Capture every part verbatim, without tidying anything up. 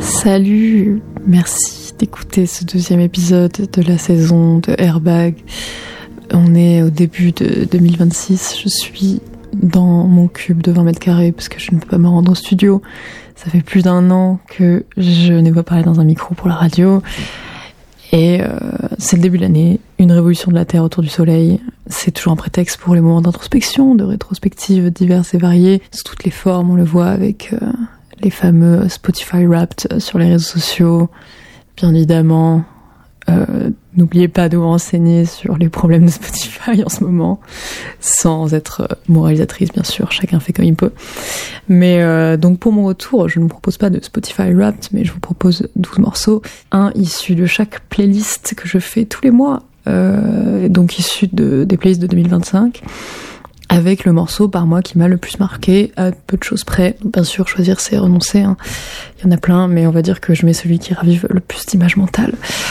Salut, merci d'écouter ce deuxième épisode de la saison de Airbag. On est au début de deux mille vingt-six, je suis dans mon cube de vingt mètres carrés parce que je ne peux pas me rendre au studio. Ça fait plus d'un an que je n'ai pas parlé dans un micro pour la radio. Et euh, c'est le début de l'année, une révolution de la Terre autour du Soleil. C'est toujours un prétexte pour les moments d'introspection, de rétrospectives diverses et variées, sous toutes les formes. On le voit avec euh, les fameux Spotify Wrapped sur les réseaux sociaux. Bien évidemment, euh, n'oubliez pas de vous renseigner sur les problèmes de Spotify en ce moment, sans être moralisatrice bien sûr, chacun fait comme il peut. Mais euh, donc pour mon retour, je ne vous propose pas de Spotify Wrapped, mais je vous propose douze morceaux, un issu de chaque playlist que je fais tous les mois, euh, donc issu de, des playlists de deux mille vingt-cinq, avec le morceau par mois qui m'a le plus marqué, à peu de choses près. Bien sûr, choisir c'est renoncer, hein. Il y en a plein, mais on va dire que je mets celui qui ravive le plus d'images mentales.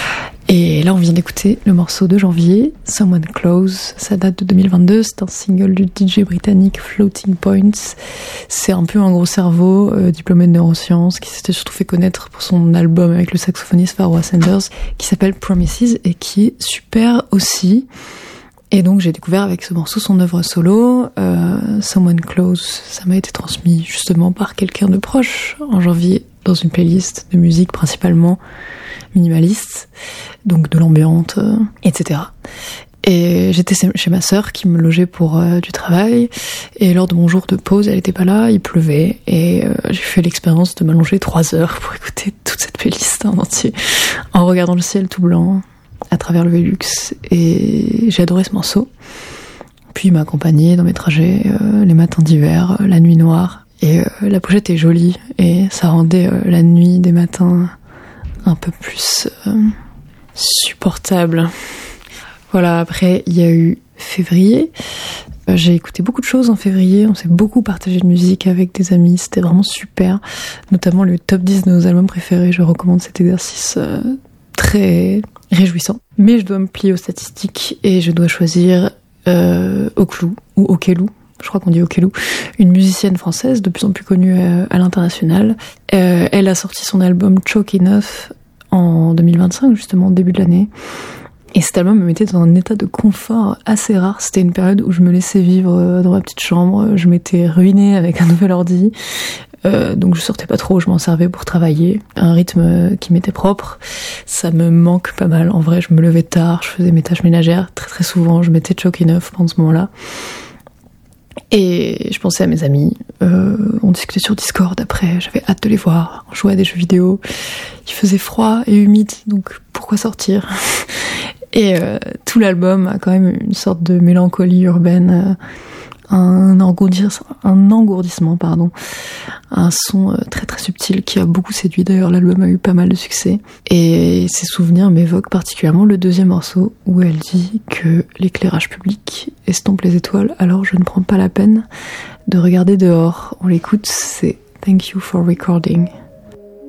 Et là, on vient d'écouter le morceau de janvier, Someone Close. Ça date de deux mille vingt-deux, c'est un single du D J britannique Floating Points. C'est un peu un gros cerveau, euh, diplômé de neurosciences, qui s'était surtout fait connaître pour son album avec le saxophoniste Pharoah Sanders, qui s'appelle Promises, et qui est super aussi. Et donc j'ai découvert avec ce morceau son œuvre solo, euh, Someone Close. Ça m'a été transmis justement par quelqu'un de proche en janvier, dans une playlist de musique principalement minimaliste, donc de l'ambiante, euh, et cetera. Et j'étais chez ma sœur qui me logeait pour euh, du travail, et lors de mon jour de pause, elle était pas là, il pleuvait, et euh, j'ai fait l'expérience de m'allonger trois heures pour écouter toute cette playlist en entier, en regardant le ciel tout blanc à travers le Velux, et j'ai adoré ce morceau. Puis il m'a accompagné dans mes trajets, euh, les matins d'hiver, euh, la nuit noire, et euh, la pochette est jolie, et ça rendait euh, la nuit des matins un peu plus euh, supportable. Voilà, après il y a eu février. Euh, j'ai écouté beaucoup de choses en février, on s'est beaucoup partagé de musique avec des amis, c'était vraiment super, notamment le top dix de nos albums préférés. Je recommande cet exercice euh, très réjouissant. Mais je dois me plier aux statistiques et je dois choisir euh, Oclou, ou Okelou, je crois qu'on dit Okelou, une musicienne française de plus en plus connue à, à l'international. Euh, elle a sorti son album Choke Enough en deux mille vingt-cinq, justement, au début de l'année. Et cet album me mettait dans un état de confort assez rare. C'était une période où je me laissais vivre dans ma petite chambre. Je m'étais ruinée avec un nouvel ordi. Euh, donc je sortais pas trop, je m'en servais pour travailler. Un rythme qui m'était propre. Ça me manque pas mal. En vrai, je me levais tard, je faisais mes tâches ménagères très très souvent. Je mettais Choke Enough pendant ce moment-là. Et je pensais à mes amis, euh, on discutait sur Discord après, j'avais hâte de les voir, on jouait à des jeux vidéo, il faisait froid et humide, donc pourquoi sortir? Et euh, tout l'album a quand même une sorte de mélancolie urbaine, euh, un, engourdissement, un engourdissement, pardon, un son euh, très très subtil qui a beaucoup séduit. D'ailleurs, l'album a eu pas mal de succès. Et ses souvenirs m'évoquent particulièrement le deuxième morceau où elle dit que l'éclairage public estompe les étoiles, alors je ne prends pas la peine de regarder dehors. On l'écoute, c'est Thank You for Recording.